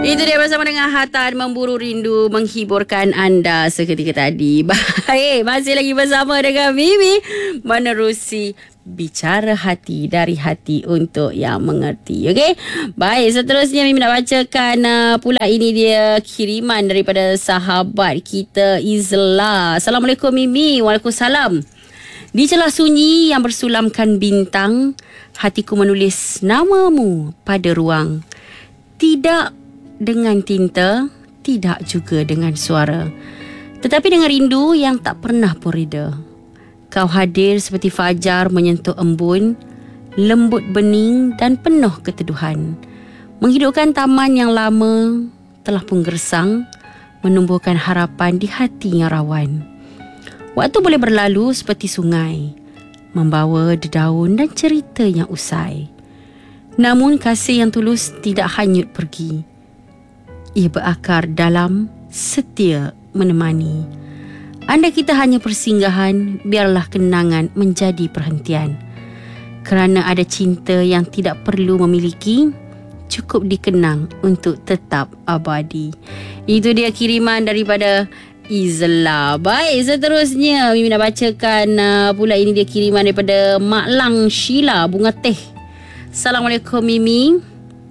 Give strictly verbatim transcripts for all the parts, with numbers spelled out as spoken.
Itu dia bersama dengan Hatan Memburu Rindu menghiburkan anda seketika tadi. Baik, masih lagi bersama dengan Mimi menerusi Bicara Hati, dari hati untuk yang mengerti. Okey. Baik, seterusnya Mimi nak bacakan uh, pula ini dia kiriman daripada sahabat kita Izla. Assalamualaikum Mimi. Waalaikumsalam. Di celah sunyi yang bersulamkan bintang, hatiku menulis namamu pada ruang. Tidak dengan tinta, tidak juga dengan suara, tetapi dengan rindu yang tak pernah pun reda. Kau hadir seperti fajar menyentuh embun, lembut bening dan penuh keteduhan, menghidupkan taman yang lama telah pun gersang, menumbuhkan harapan di hati yang rawan. Waktu boleh berlalu seperti sungai, membawa dedaun dan cerita yang usai. Namun kasih yang tulus tidak hanyut pergi. Ia berakar dalam, setia menemani. Andai kita hanya persinggahan, biarlah kenangan menjadi perhentian. Kerana ada cinta yang tidak perlu memiliki, cukup dikenang untuk tetap abadi. Itu dia kiriman daripada Izla. Baik, seterusnya Mimi nak bacakan uh, pula ini dia kiriman daripada Mak Lang Sheila Bunga Teh. Assalamualaikum Mimi.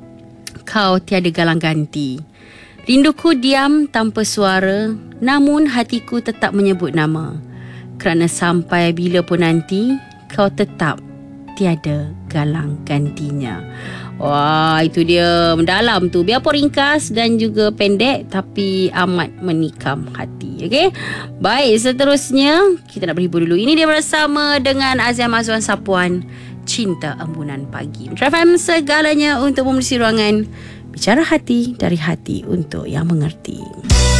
Kau tiada galang ganti. Rinduku diam tanpa suara, namun hatiku tetap menyebut nama. Kerana sampai bila pun nanti, kau tetap tiada galang gantinya. Wah, itu dia mendalam tu. Biarpun ringkas dan juga pendek, tapi amat menikam hati. Okey? Baik, seterusnya kita nak berhibur dulu. Ini dia bersama dengan Azam Azwan Sapuan, Cinta Embunan Pagi. Metro F M segalanya untuk memenuhi ruangan Bicara Hati, dari hati untuk yang mengerti.